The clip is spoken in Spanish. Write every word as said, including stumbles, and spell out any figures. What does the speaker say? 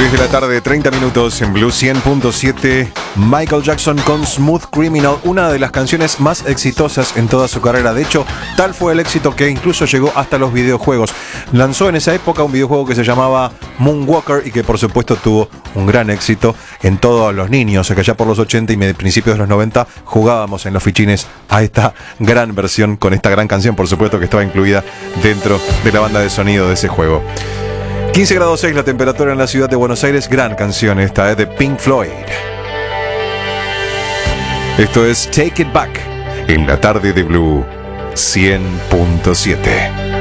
tres de la tarde, treinta minutos en Blue cien punto siete. Michael Jackson con Smooth Criminal, una de las canciones más exitosas en toda su carrera. De hecho, tal fue el éxito que incluso llegó hasta los videojuegos. Lanzó en esa época un videojuego que se llamaba Moonwalker y que por supuesto tuvo un gran éxito en todos los niños, que allá por los ochenta y principios de los noventa jugábamos en los fichines a esta gran versión, con esta gran canción por supuesto que estaba incluida dentro de la banda de sonido de ese juego. quince grados seis la temperatura en la ciudad de Buenos Aires. Gran canción esta, es de Pink Floyd. Esto es Take It Back en la tarde de Blue cien punto siete.